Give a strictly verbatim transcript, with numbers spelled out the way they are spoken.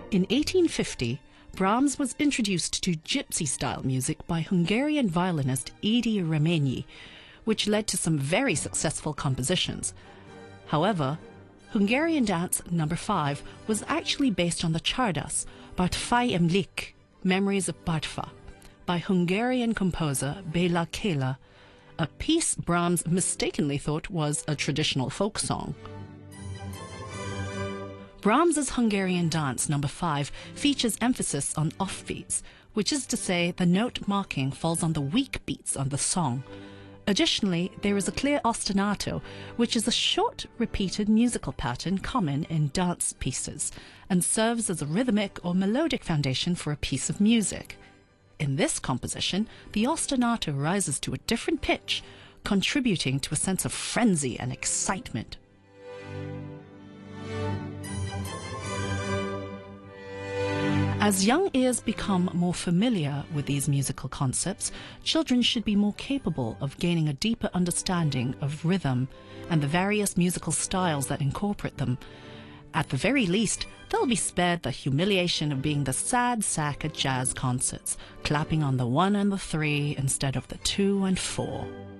In eighteen fifty, Brahms was introduced to gypsy-style music by Hungarian violinist Edi Remenyi, which led to some very successful compositions. However, Hungarian Dance number five was actually based on the Csárdas, Bartfai Emlék, Memories of Bartfa, by Hungarian composer Béla Kéla, a piece Brahms mistakenly thought was a traditional folk song. Brahms's Hungarian Dance number five features emphasis on offbeats, which is to say the note marking falls on the weak beats on the song. Additionally, there is a clear ostinato, which is a short, repeated musical pattern common in dance pieces, and serves as a rhythmic or melodic foundation for a piece of music. In this composition, the ostinato rises to a different pitch, contributing to a sense of frenzy and excitement. As young ears become more familiar with these musical concepts, children should be more capable of gaining a deeper understanding of rhythm and the various musical styles that incorporate them. At the very least, they'll be spared the humiliation of being the sad sack at jazz concerts, clapping on the one and the three instead of the two and four.